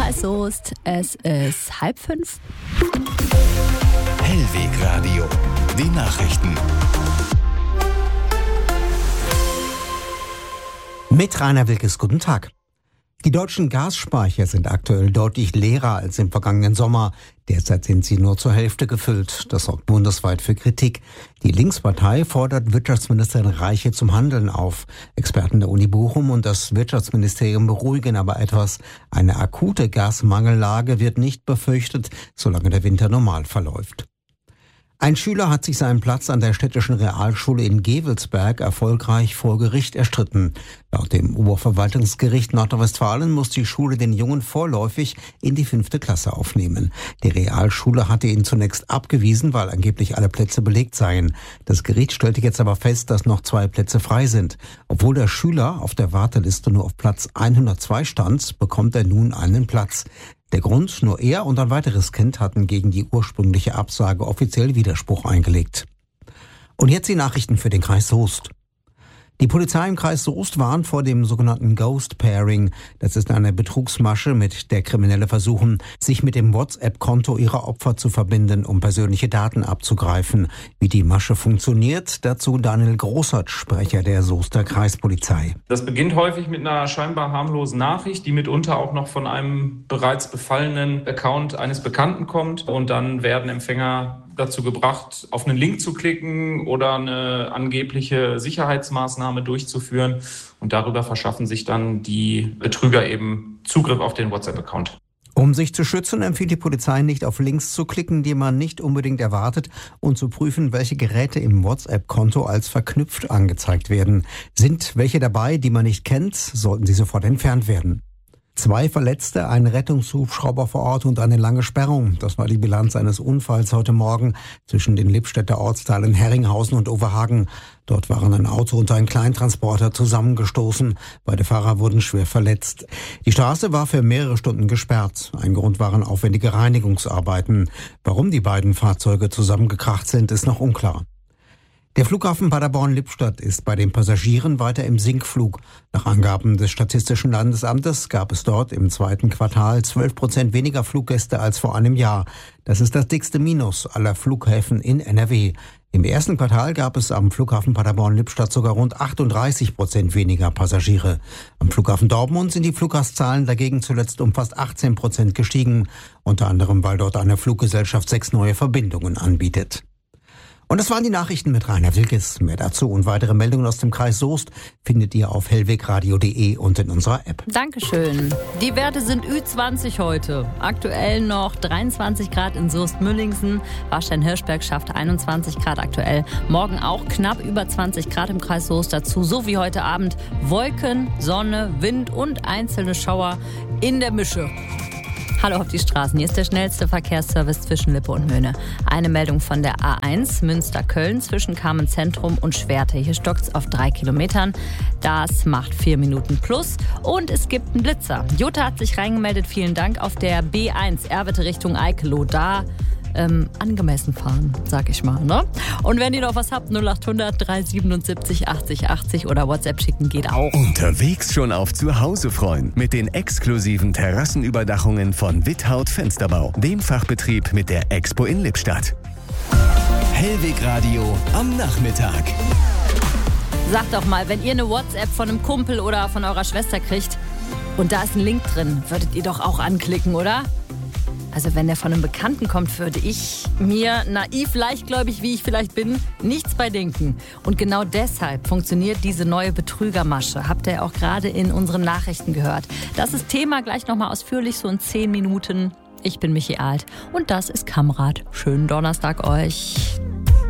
Kreis Soest. Es ist 4:30. Hellweg Radio. Die Nachrichten. Mit Rainer Wilkes, guten Tag. Die deutschen Gasspeicher sind aktuell deutlich leerer als im vergangenen Sommer. Derzeit sind sie nur zur Hälfte gefüllt. Das sorgt bundesweit für Kritik. Die Linkspartei fordert Wirtschaftsministerin Reiche zum Handeln auf. Experten der Uni Bochum und das Wirtschaftsministerium beruhigen aber etwas. Eine akute Gasmangellage wird nicht befürchtet, solange der Winter normal verläuft. Ein Schüler hat sich seinen Platz an der städtischen Realschule in Gevelsberg erfolgreich vor Gericht erstritten. Laut dem Oberverwaltungsgericht Nordrhein-Westfalen muss die Schule den Jungen vorläufig in die 5. Klasse aufnehmen. Die Realschule hatte ihn zunächst abgewiesen, weil angeblich alle Plätze belegt seien. Das Gericht stellte jetzt aber fest, dass noch 2 Plätze frei sind. Obwohl der Schüler auf der Warteliste nur auf Platz 102 stand, bekommt er nun einen Platz. Der Grund, nur er und ein weiteres Kind hatten gegen die ursprüngliche Absage offiziell Widerspruch eingelegt. Und jetzt die Nachrichten für den Kreis Soest. Die Polizei im Kreis Soest warnt vor dem sogenannten Ghost Pairing. Das ist eine Betrugsmasche, mit der Kriminelle versuchen, sich mit dem WhatsApp-Konto ihrer Opfer zu verbinden, um persönliche Daten abzugreifen. Wie die Masche funktioniert, dazu Daniel Großert, Sprecher der Soester Kreispolizei. Das beginnt häufig mit einer scheinbar harmlosen Nachricht, die mitunter auch noch von einem bereits befallenen Account eines Bekannten kommt. Und dann werden Empfänger dazu gebracht, auf einen Link zu klicken oder eine angebliche Sicherheitsmaßnahme durchzuführen. Und darüber verschaffen sich dann die Betrüger eben Zugriff auf den WhatsApp-Account. Um sich zu schützen, empfiehlt die Polizei nicht auf Links zu klicken, die man nicht unbedingt erwartet, und zu prüfen, welche Geräte im WhatsApp-Konto als verknüpft angezeigt werden. Sind welche dabei, die man nicht kennt, sollten sie sofort entfernt werden. 2 Verletzte, ein Rettungshubschrauber vor Ort und eine lange Sperrung. Das war die Bilanz eines Unfalls heute Morgen zwischen den Lippstädter Ortsteilen Herringhausen und Overhagen. Dort waren ein Auto und ein Kleintransporter zusammengestoßen. Beide Fahrer wurden schwer verletzt. Die Straße war für mehrere Stunden gesperrt. Ein Grund waren aufwendige Reinigungsarbeiten. Warum die beiden Fahrzeuge zusammengekracht sind, ist noch unklar. Der Flughafen Paderborn-Lippstadt ist bei den Passagieren weiter im Sinkflug. Nach Angaben des Statistischen Landesamtes gab es dort im 2. Quartal 12% weniger Fluggäste als vor einem Jahr. Das ist das dickste Minus aller Flughäfen in NRW. Im 1. Quartal gab es am Flughafen Paderborn-Lippstadt sogar rund 38% weniger Passagiere. Am Flughafen Dortmund sind die Fluggastzahlen dagegen zuletzt um fast 18% gestiegen. Unter anderem, weil dort eine Fluggesellschaft 6 neue Verbindungen anbietet. Und das waren die Nachrichten mit Rainer Wilkes. Mehr dazu und weitere Meldungen aus dem Kreis Soest findet ihr auf hellwegradio.de und in unserer App. Dankeschön. Die Werte sind Ü20 heute. Aktuell noch 23 Grad in Soest-Müllingsen. Warstein-Hirschberg schafft 21 Grad aktuell. Morgen auch knapp über 20 Grad im Kreis Soest dazu. So wie heute Abend Wolken, Sonne, Wind und einzelne Schauer in der Mische. Hallo auf die Straßen. Hier ist der schnellste Verkehrsservice zwischen Lippe und Möhne. Eine Meldung von der A1 Münster-Köln zwischen Kamenz-Zentrum und Schwerte. Hier stockt's auf 3 Kilometern. Das macht 4 Minuten plus. Und es gibt einen Blitzer. Jutta hat sich reingemeldet. Vielen Dank. Auf der B1 Erwitte Richtung Eikeloh. Da angemessen fahren, sag ich mal. Ne? Und wenn ihr noch was habt, 0800 377 80 80 oder WhatsApp schicken geht auch. Unterwegs schon auf Zuhause freuen mit den exklusiven Terrassenüberdachungen von Withaut Fensterbau, dem Fachbetrieb mit der Expo in Lippstadt. Hellweg Radio am Nachmittag. Sagt doch mal, wenn ihr eine WhatsApp von einem Kumpel oder von eurer Schwester kriegt und da ist ein Link drin, würdet ihr doch auch anklicken, oder? Also wenn der von einem Bekannten kommt, würde ich mir, naiv, leichtgläubig, wie ich vielleicht bin, nichts bei denken. Und genau deshalb funktioniert diese neue Betrügermasche. Habt ihr auch gerade in unseren Nachrichten gehört. Das ist Thema gleich nochmal ausführlich, so in 10 Minuten. Ich bin Michi Alt und das ist Kamrat. Schönen Donnerstag euch.